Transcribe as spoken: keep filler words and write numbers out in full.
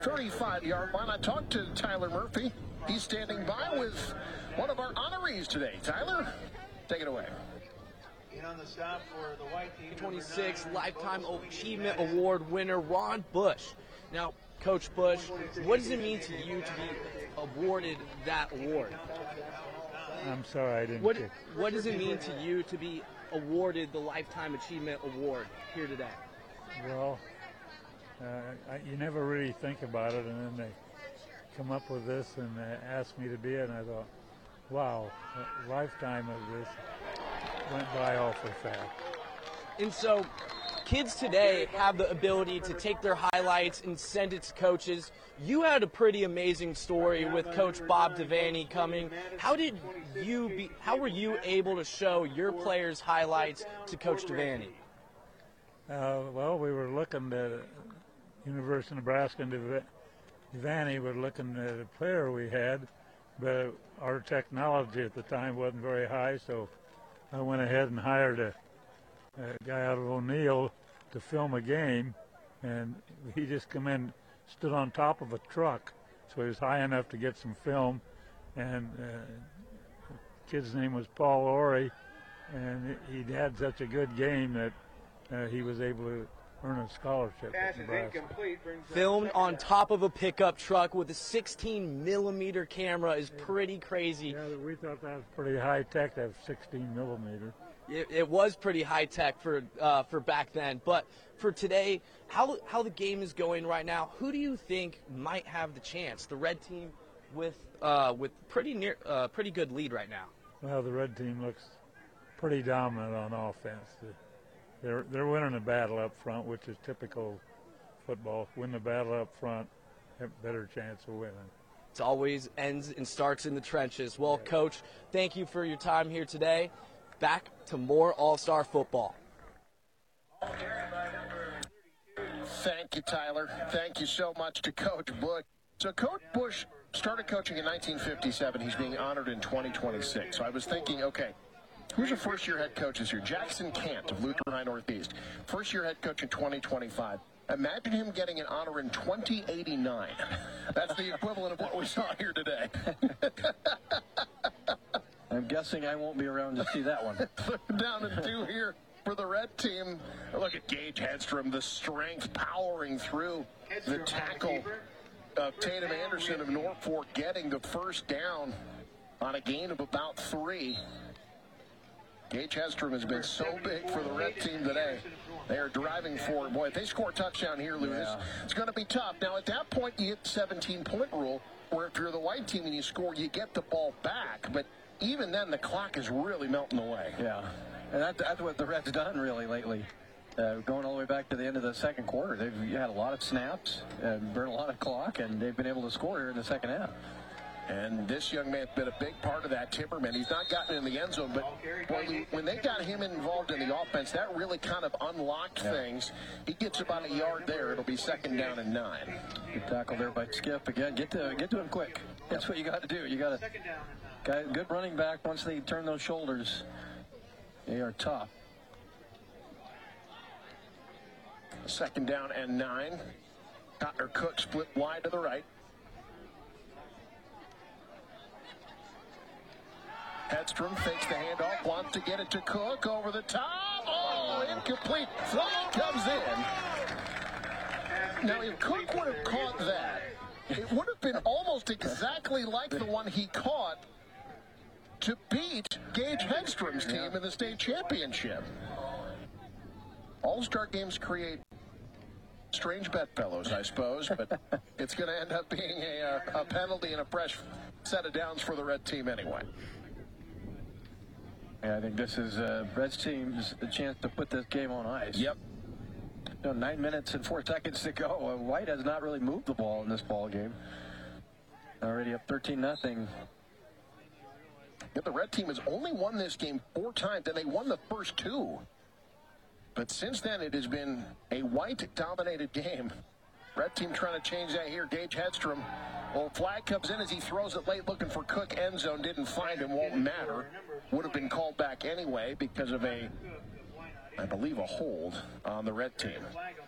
thirty-five yard line. I talked to Tyler Murphy. He's standing by with one of our honorees today. Tyler, take it away. On the stop for the white team, twenty-six Lifetime Achievement Award winner Ron Bush. Now, Coach Bush, what does it mean to you to be awarded that award? I'm sorry, I didn't What, get... what does it mean to you to be awarded the Lifetime Achievement Award here today? Well, uh, I, you never really think about it, and then they come up with this and uh, ask me to be it, and I thought, wow, a lifetime of this went by awful fast. And so kids today have the ability to take their highlights and send it to coaches. You had a pretty amazing story with Coach Bob Devaney coming. How did you be, how were you able to show your players' highlights to Coach Devaney? Uh, well, we were looking at University of Nebraska and Dev- Devaney were looking at a player we had, but our technology at the time wasn't very high, so I went ahead and hired a, a guy out of O'Neill to film a game, and he just come in, stood on top of a truck, so he was high enough to get some film, and uh, the kid's name was Paul Ory, and he had such a good game that uh, he was able to earn a scholarship at Nebraska. Filmed on top of a pickup truck with a sixteen millimeter camera is pretty crazy. Yeah, we thought that was pretty high tech, that was sixteen millimeter. It, it was pretty high tech for uh, for back then, but for today, how how the game is going right now, who do you think might have the chance? The red team with uh, with pretty near uh, pretty good lead right now. Well, the red team looks pretty dominant on offense. They're they're winning the battle up front, which is typical football. Win the battle up front, have a better chance of winning. It always ends and starts in the trenches. Well, yeah. Coach, thank you for your time here today. Back to more All-Star football. Thank you, Tyler. Thank you so much to Coach Bush. So Coach Bush started coaching in nineteen fifty-seven. He's being honored in twenty twenty-six. So I was thinking, okay, who's a first-year head coach this year? Jackson Cant of Luther High Northeast. First-year head coach in twenty twenty-five. Imagine him getting an honor in twenty eighty-nine. That's the equivalent of what we saw here today. I'm guessing I won't be around to see that one. Down and two here for the red team. Look at Gage Hedstrom, the strength powering through the tackle of Tatum Anderson of Norfolk, getting the first down on a gain of about three. Gage Hedstrom has been so big for the red team today. They are driving forward. Boy, if they score a touchdown here, Lou, yeah. it's going to be tough. Now, at that point, you get the seventeen-point rule, where if you're the white team and you score, you get the ball back. But even then, the clock is really melting away. Yeah, and that, that's what the Reds done really lately. Uh, going all the way back to the end of the second quarter. They've had a lot of snaps, uh, burned a lot of clock, and they've been able to score here in the second half. And this young man's been a big part of that. Timberman, he's not gotten in the end zone, but when, when they got him involved in the offense, that really kind of unlocked yeah. things. He gets about a yard there. It'll be second down and nine. Good tackle there by Skip. Again, get to get to him quick. That's what you got to do. You got to guy, good running back. Once they turn those shoulders, they are tough. Second down and nine. Cotner Cook split wide to the right. Hedstrom fakes the handoff, wants to get it to Cook over the top. Oh, incomplete. Flag comes in. Now, if Cook would have caught that, it would have been almost exactly like the one he caught to beat Gage Hedstrom's team in the state championship. All-star games create strange bedfellows, I suppose, but it's going to end up being a, a penalty and a fresh set of downs for the red team anyway. Yeah, I think this is uh, Reds team's a chance to put this game on ice. Yep. You know, nine minutes and four seconds to go. Uh, White has not really moved the ball in this ball game. Already up thirteen nothing. Yeah, the red team has only won this game four times, and they won the first two. But since then, it has been a White-dominated game. Red team trying to change that here. Gage Hedstrom. Well, flag comes in as he throws it late, looking for Cook. End zone, didn't find him, won't matter. Would have been called back anyway because of a, I believe, a hold on the red team.